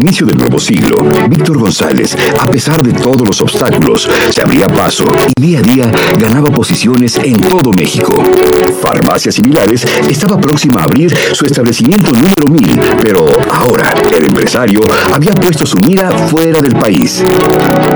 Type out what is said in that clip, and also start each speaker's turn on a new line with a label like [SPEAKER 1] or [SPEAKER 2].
[SPEAKER 1] inicio del nuevo siglo, Víctor González, a pesar de todos los obstáculos, se abría paso y día a día ganaba posiciones en todo México. Farmacias Similares estaba próxima a abrir su establecimiento número 1000, pero ahora el empresario había puesto su mira fuera del país.